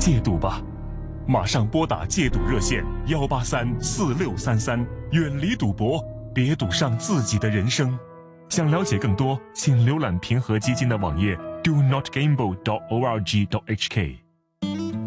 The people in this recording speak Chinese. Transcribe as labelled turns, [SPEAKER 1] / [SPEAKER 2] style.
[SPEAKER 1] 戒赌吧。马上拨打戒赌热线1834633，远离赌博，别赌上自己的人生。想了解更多，请浏览平和基金的网页 do not gamble.org.hk。